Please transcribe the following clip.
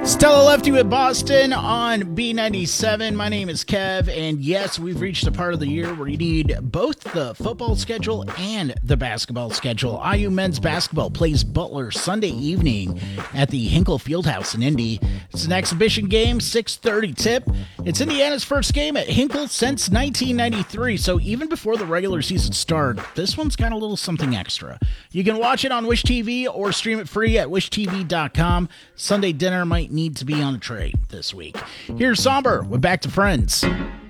Stella Lefty with Boston on B97. My name is Kev, and yes, we've reached a part of the year where you need both the football schedule and the basketball schedule. IU men's basketball plays Butler Sunday evening at the Hinkle Fieldhouse in Indy. It's an exhibition game, 6:30 tip. It's Indiana's first game at Hinkle since 1993, so even before the regular season started, this one's got a little something extra. You can watch it on Wish TV or stream it free at wishtv.com. Sunday dinner might need to be on a tray this week. Here's Somber with Back to Friends.